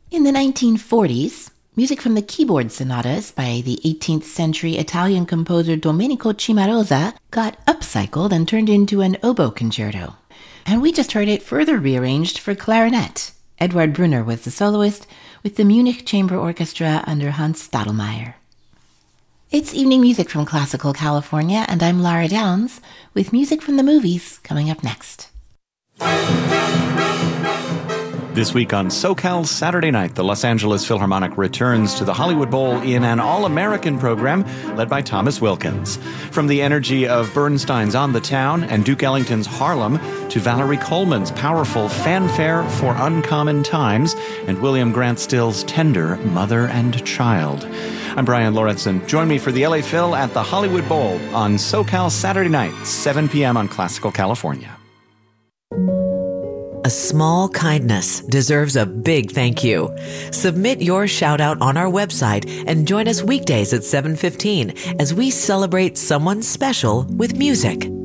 In the 1940s, music from the keyboard sonatas by the 18th century Italian composer Domenico Cimarosa got upcycled and turned into an oboe concerto. And we just heard it further rearranged for clarinet. Eduard Brunner was the soloist with the Munich Chamber Orchestra under Hans Stadelmeier. It's evening music from Classical California, and I'm Lara Downs with music from the movies coming up next. This week on SoCal Saturday Night, the Los Angeles Philharmonic returns to the Hollywood Bowl in an all-American program led by Thomas Wilkins. From the energy of Bernstein's On the Town and Duke Ellington's Harlem to Valerie Coleman's powerful Fanfare for Uncommon Times and William Grant Still's tender Mother and Child. I'm Brian Lorentzen. Join me for the LA Phil at the Hollywood Bowl on SoCal Saturday Night, 7 p.m. on Classical California. A small kindness deserves a big thank you. Submit your shout out on our website and join us weekdays at 7:15 as we celebrate someone special with music.